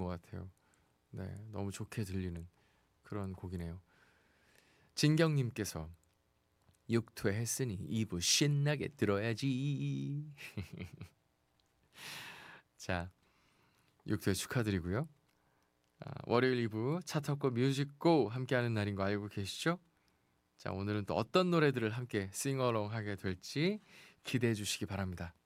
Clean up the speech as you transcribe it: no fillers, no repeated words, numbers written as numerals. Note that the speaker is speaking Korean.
같아요. 네, 너무 좋게 들리는 그런 곡이네요. 진경님께서 6회 했으니 2부 신나게 들어야지. 자, 6회 축하드리고요. 월요일 2부 차터고 뮤직고 함께하는 날인 거 알고 계시죠? 자, 오늘은 또 어떤 노래들을 함께 싱어롱 하게 될지 기대해 주시기 바랍니다.